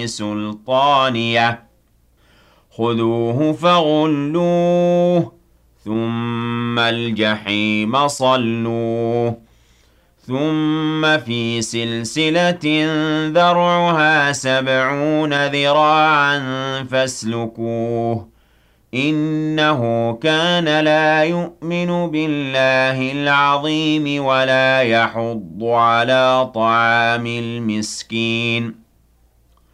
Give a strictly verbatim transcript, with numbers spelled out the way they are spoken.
سُلْطَانِيَهْ خُذُوهُ فَغُلُّوهُ ثُمَّ الْجَحِيمَ صَلُّوهُ ثُمَّ فِي سِلْسِلَةٍ ذَرْعُهَا سَبْعُونَ ذِرَاعًا فَاسْلُكُوهُ إِنَّهُ كَانَ لَا يُؤْمِنُ بِاللَّهِ الْعَظِيمِ وَلَا يَحُضُّ عَلَىٰ طَعَامِ الْمِسْكِينِ